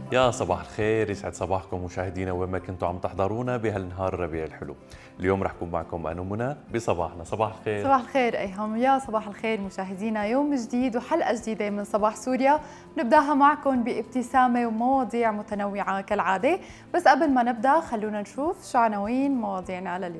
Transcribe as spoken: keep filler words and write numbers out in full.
يا صباح الخير، يسعد صباحكم مشاهدينا وين ما كنتوا عم تحضرونا بهالنهار الربيع الحلو. اليوم رح كون معكم أنا ومنى بصباحنا. صباح الخير. صباح الخير أيهم، يا صباح الخير مشاهدينا، يوم جديد وحلقة جديدة من صباح سوريا نبداها معكم بابتسامة ومواضيع متنوعة كالعادة. بس قبل ما نبدأ خلونا نشوف شو عناوين مواضيعنا لليوم.